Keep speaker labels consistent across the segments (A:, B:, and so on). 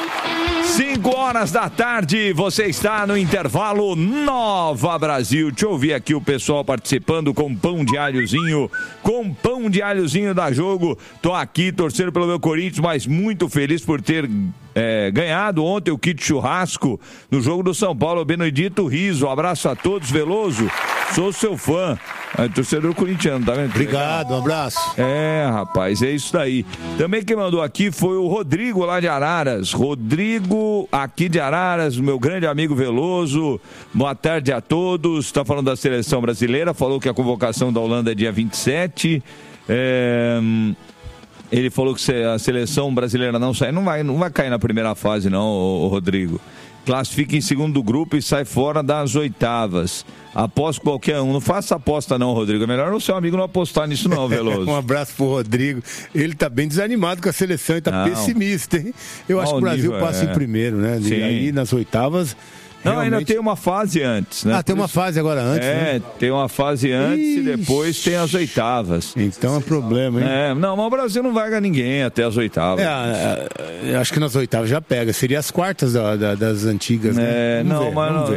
A: 5 horas da tarde, você está no intervalo Nova Brasil. Deixa eu ouvir aqui o pessoal participando com pão de alhozinho da Jogo. Tô aqui torcendo pelo meu Corinthians, mas muito feliz por ter ganhado ontem o kit churrasco no jogo do São Paulo. Benedito Riso, um abraço a todos. Veloso, sou seu fã. Torcedor corintiano, tá vendo?
B: Obrigado, um abraço.
A: Rapaz, é isso daí. Também quem mandou aqui foi o Rodrigo lá de Araras. Rodrigo aqui de Araras, meu grande amigo Veloso. Boa tarde a todos. Tá falando da seleção brasileira, falou que a convocação da Holanda é dia 27. Ele falou que se a seleção brasileira não sair, não vai cair na primeira fase não, o Rodrigo. Classifica em segundo do grupo e sai fora das oitavas. Aposto qualquer um. Não faça aposta não, Rodrigo. É melhor o seu amigo não apostar nisso não, Veloso.
B: Um abraço pro Rodrigo. Ele tá bem desanimado com a seleção e tá pessimista, hein? Eu acho que o Brasil passa em primeiro, né? E aí nas oitavas...
A: Não, realmente... ainda tem uma fase antes, né?
B: Tem uma fase agora antes, né?
A: Tem uma fase antes e depois tem as oitavas.
B: Então é problema, hein?
A: Não, mas o Brasil não vai ganhar ninguém até as oitavas.
B: Acho que nas oitavas já pega. Seria as quartas das antigas, né?
A: Vamos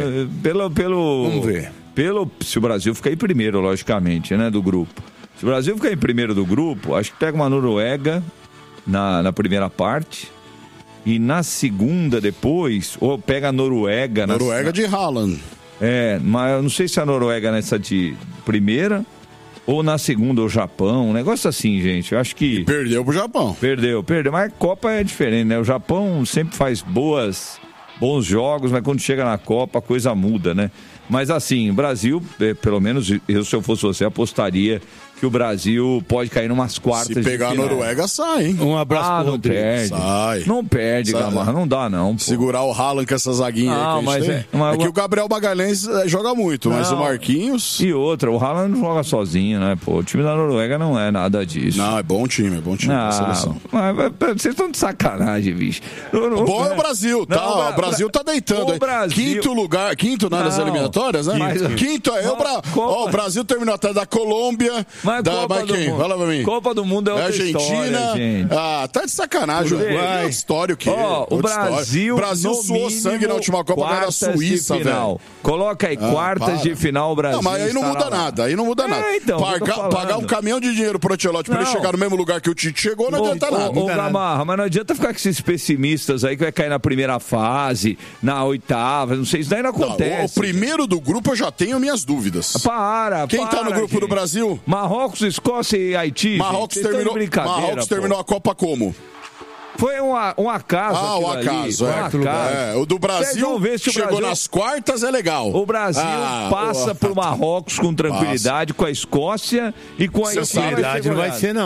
A: ver. Se o Brasil ficar em primeiro, logicamente, né, do grupo. Se o Brasil ficar em primeiro do grupo, acho que pega uma Noruega na primeira parte. E na segunda depois, ou pega a Noruega...
C: Noruega de Haaland.
A: Mas eu não sei se a Noruega nessa de primeira ou na segunda o Japão, um negócio assim, gente. Eu acho que...
C: E perdeu pro Japão.
A: Perdeu. Mas a Copa é diferente, né? O Japão sempre faz bons jogos, mas quando chega na Copa a coisa muda, né? Mas assim, o Brasil, pelo menos eu, se eu fosse você, apostaria que o Brasil pode cair numas quartas.
C: Se pegar a Noruega, sai, hein?
B: Um abraço pro Rodrigo.
C: Sai.
A: Não perde, Gamarra, não dá não. Pô.
C: Segurar o Haaland com essa zaguinha aí que a gente tem. É que o Gabriel Magalhães joga muito, mas o Marquinhos...
A: E outra, o Haaland não joga sozinho, né? Pô, o time da Noruega não é nada disso.
C: Não, é bom time da seleção.
A: Mas vocês estão de sacanagem, bicho.
C: Bom é o Brasil, tá? O Brasil tá deitando. Quinto nas eliminatórias, né? Quinto é o Brasil terminou atrás da Colômbia, Fala pra mim.
A: Copa do Mundo é outra
C: Argentina,
A: história, gente.
C: Tá de sacanagem. É história o quê?
A: O Brasil
C: suou sangue na última Copa da Suíça, velho.
A: Coloca aí, quartas de final, Brasil.
C: Não, mas aí não muda nada.
A: Então,
C: pagar um caminhão de dinheiro pro Ancelotti pra ele chegar no mesmo lugar que o Tite chegou, não adianta nada.
A: Gamarra, mas não adianta ficar com esses pessimistas aí que vai cair na primeira fase, na oitava, não sei, isso daí não acontece.
C: O primeiro do grupo eu já tenho minhas dúvidas. Quem tá no grupo do Brasil?
A: Marrocos, Escócia e Haiti.
C: Marrocos terminou a Copa como?
A: Foi um acaso.
C: O acaso. O do Brasil chegou nas quartas, é legal.
A: O Brasil passa por Marrocos com tranquilidade, com a Escócia e com a Haiti.
B: Tranquilidade não vai ser, não.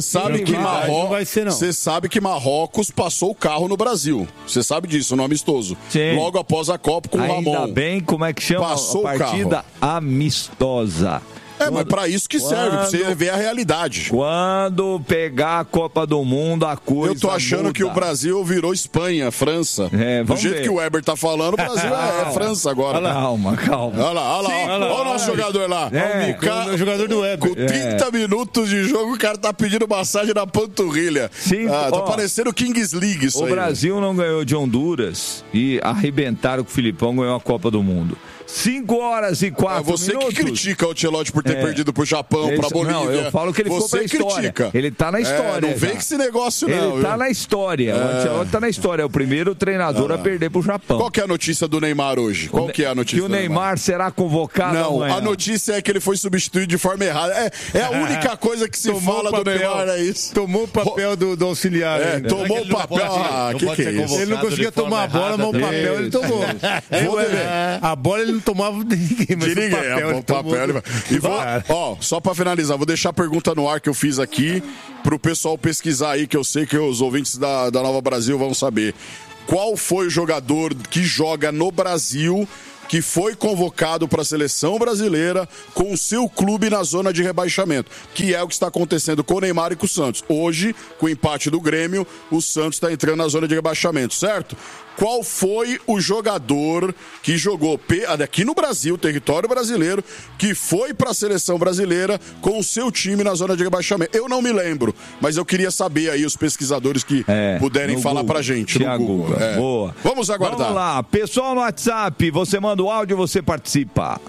C: Você sabe que Marrocos passou o carro no Brasil. Você sabe disso, no amistoso.
A: Sim.
C: Logo após a Copa com o Ramon.
A: Ainda bem, como é que chama?
C: Passou
A: a partida amistosa.
C: Mas pra isso que serve, pra você ver a realidade.
A: Quando pegar a Copa do Mundo, a coisa
C: Eu tô achando
A: muda.
C: que o Brasil virou Espanha, França. Do jeito que o Weber tá falando, o Brasil é França agora.
A: Calma.
C: Olha lá. Olha o nosso jogador lá.
B: O jogador do Weber.
C: Com 30 minutos de jogo, o cara tá pedindo massagem na panturrilha.
A: Sim,
C: tá parecendo o Kings League isso aí.
A: O Brasil não ganhou de Honduras e arrebentaram que o Filipão ganhou a Copa do Mundo. 5h04
C: você minutos. Que critica o Ancelotti por ter perdido pro Japão, pra Bolívia.
A: Não, eu falo que ele ficou pra história. Ele tá na história.
C: Não vem com esse negócio não.
A: Ele tá na história. O Ancelotti tá na história. É o primeiro treinador a perder pro Japão.
C: Qual que é a notícia do Neymar hoje? Qual que é a notícia?
A: Que o Neymar será convocado amanhã.
C: A notícia é que ele foi substituído de forma errada. É a única coisa que se fala do Neymar, é isso.
B: Tomou o papel do auxiliar.
C: Tomou o papel.
B: Que é isso? Ele não conseguia tomar a bola, mas o papel ele tomou. A bola ele não tomava de ninguém, mas o papel
C: só pra finalizar, vou deixar a pergunta no ar que eu fiz aqui pro pessoal pesquisar aí, que eu sei que os ouvintes da Nova Brasil vão saber. Qual foi o jogador que joga no Brasil que foi convocado para a seleção brasileira com o seu clube na zona de rebaixamento, que é o que está acontecendo com o Neymar e com o Santos. Hoje, com o empate do Grêmio, o Santos está entrando na zona de rebaixamento, certo? Qual foi o jogador que jogou aqui no Brasil, território brasileiro, que foi para a seleção brasileira com o seu time na zona de rebaixamento? Eu não me lembro, mas eu queria saber aí os pesquisadores que puderem falar pra gente no Google.
A: Boa.
C: Vamos aguardar.
A: Vamos lá, pessoal no WhatsApp, você manda o áudio e você participa.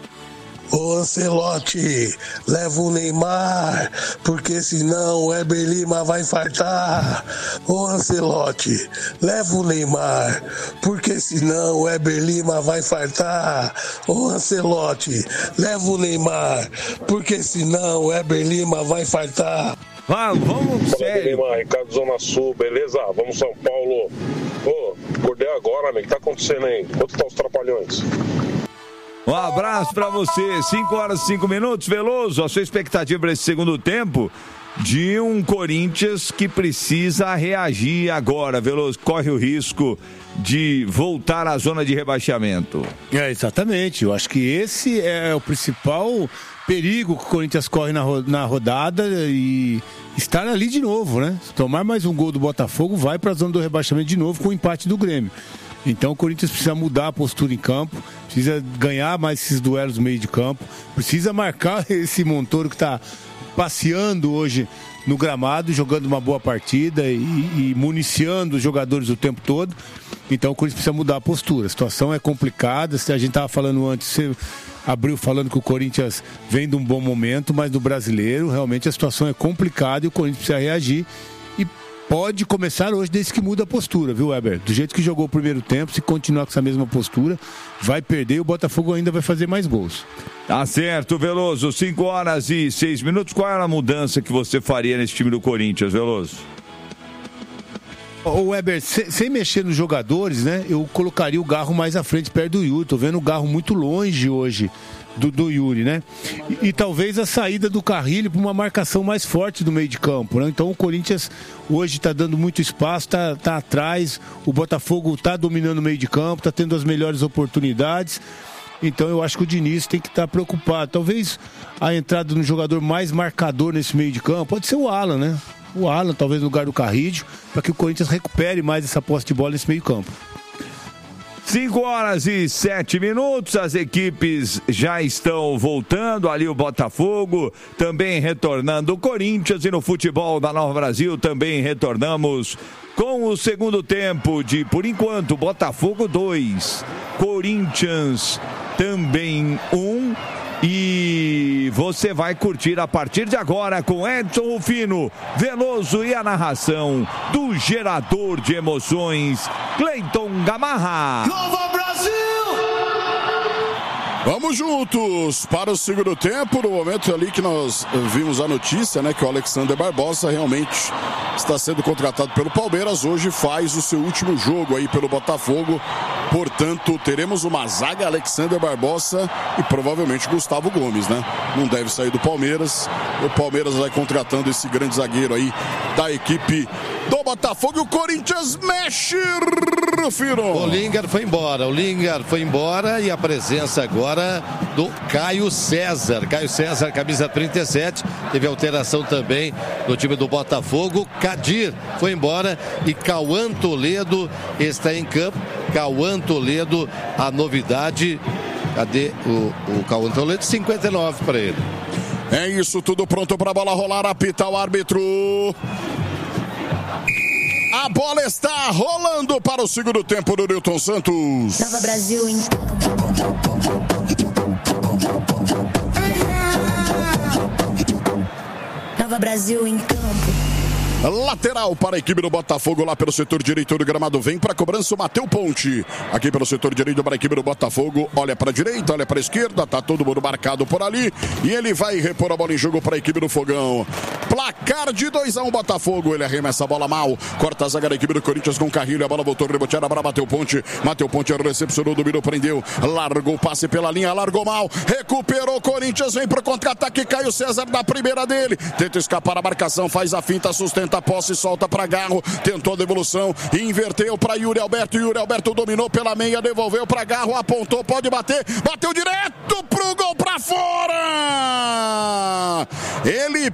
D: Ô Ancelotti, leva o Neymar, porque senão o Heber Lima vai infartar. Ô Ancelotti, leva o Neymar, porque senão o Heber Lima vai infartar. Ô Ancelotti, leva o Neymar, porque senão o Heber Lima vai infartar.
A: Vamos, sério.
E: Neymar, Ricardo Zona Sul, beleza? Vamos São Paulo. Ô, acordei agora, amigo, o que tá acontecendo aí? Quanto tá os trapalhões?
A: Um abraço pra você, 5 horas e 5 minutos, Veloso, a sua expectativa para esse segundo tempo de um Corinthians que precisa reagir agora, Veloso, corre o risco de voltar à zona de rebaixamento.
B: Exatamente, eu acho que esse é o principal perigo que o Corinthians corre na rodada e estar ali de novo, né? Se tomar mais um gol do Botafogo, vai pra zona do rebaixamento de novo com o empate do Grêmio. Então o Corinthians precisa mudar a postura em campo, precisa ganhar mais esses duelos no meio de campo, precisa marcar esse Montoro que está passeando hoje no gramado, jogando uma boa partida e municiando os jogadores o tempo todo. Então o Corinthians precisa mudar a postura. A situação é complicada, a gente estava falando antes, você abriu falando que o Corinthians vem de um bom momento, mas no brasileiro realmente a situação é complicada e o Corinthians precisa reagir. E pode começar hoje desde que muda a postura, viu, Weber? Do jeito que jogou o primeiro tempo, se continuar com essa mesma postura, vai perder e o Botafogo ainda vai fazer mais gols.
A: Tá certo, Veloso. 5 horas e 6 minutos. Qual era a mudança que você faria nesse time do Corinthians, Veloso?
B: Ô Weber, sem mexer nos jogadores, né? Eu colocaria o Garro mais à frente, perto do Yuri. Tô vendo o Garro muito longe hoje do Yuri, né? E talvez a saída do Carrilho para uma marcação mais forte do meio de campo, né? Então o Corinthians hoje está dando muito espaço, tá atrás, o Botafogo está dominando o meio de campo, está tendo as melhores oportunidades. Então eu acho que o Diniz tem que estar preocupado. Talvez a entrada de um jogador mais marcador nesse meio de campo pode ser o Alan, né? O Alan, talvez no lugar do Carrilho, para que o Corinthians recupere mais essa posse de bola nesse meio campo.
A: 5 horas e 7 minutos, as equipes já estão voltando, ali o Botafogo, também retornando o Corinthians, e no futebol da Nova Brasil também retornamos com o segundo tempo de, por enquanto, Botafogo 2, Corinthians também 1. E você vai curtir a partir de agora com Edson Rufino, Veloso e a narração do gerador de emoções, Cleiton Gamarra.
F: Nova Brasil!
C: Vamos juntos para o segundo tempo, no momento ali que nós vimos a notícia, né, que o Alexander Barbosa realmente está sendo contratado pelo Palmeiras, hoje faz o seu último jogo aí pelo Botafogo, portanto teremos uma zaga, Alexander Barbosa e provavelmente Gustavo Gomes, né? Não deve sair do Palmeiras, o Palmeiras vai contratando esse grande zagueiro aí da equipe do Botafogo, e o Corinthians mexe, Rufino.
G: O Lingard foi embora e a presença agora do Caio César, camisa 37, teve alteração também no time do Botafogo. Kadir foi embora e Cauã Toledo está em campo. Cauã Toledo, a novidade, cadê o Cauã Toledo? 59 para ele.
C: É isso, tudo pronto para a bola rolar, apita o árbitro. A bola está rolando para o segundo tempo do Nilton Santos.
H: Nova Brasil em Nova Brasil em campo.
C: Lateral para a equipe do Botafogo lá pelo setor direito do gramado. Vem para a cobrança o Mateu Ponte. Aqui pelo setor direito para a equipe do Botafogo. Olha para a direita, olha para a esquerda. Tá todo mundo marcado por ali. E ele vai repor a bola em jogo para a equipe do Fogão. Placar de 2-1 Botafogo. Ele arremessa a bola mal. Corta a zaga da equipe do Corinthians com o Carrilho. A bola voltou reboteada para Matheus Ponte. Matheus Ponte recepcionou, dominou, prendeu. Largou o passe pela linha, largou mal. Recuperou o Corinthians, vem pro contra-ataque. Caio César da primeira dele. Tenta escapar a marcação, faz a finta, sustenta a posse, solta para Garro. Tentou a devolução, inverteu para Yuri Alberto. Yuri Alberto dominou pela meia, devolveu para Garro, apontou, pode bater. Bateu direto pro gol para fora. Ele